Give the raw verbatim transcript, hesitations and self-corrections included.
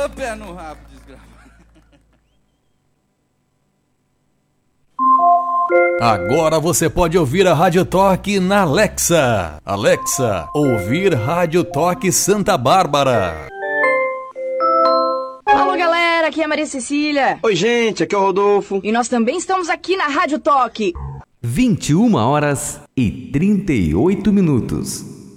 pé no rabo, desgraça. Agora você pode ouvir a Rádio Toque na Alexa. Alexa, ouvir Rádio Toque Santa Bárbara. Alô, galera, aqui é a Maria Cecília. Oi, gente, aqui é o Rodolfo. E nós também estamos aqui na Rádio Toque. vinte e uma horas e trinta e oito minutos.